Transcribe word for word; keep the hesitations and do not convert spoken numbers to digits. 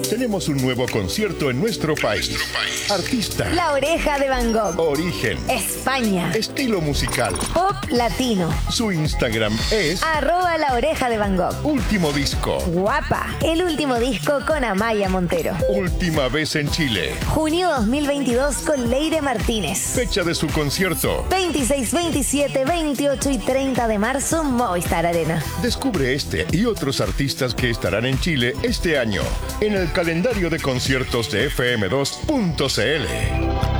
Tenemos un nuevo concierto en nuestro país. Artista. La Oreja de Van Gogh. Origen. España. Estilo musical. Pop latino. Su Instagram es Arroba La Oreja de Van Gogh. Último disco. Guapa. El último disco con Amaya Montero. Última vez en Chile. Junio dos mil veintidós con Leire Martínez. Fecha de su concierto. veintiséis, veintisiete, veintiocho y treinta de marzo, Movistar Arena. Descubre este y otros artistas que estarán en Chile este año en el calendario de conciertos de F M dos punto C L.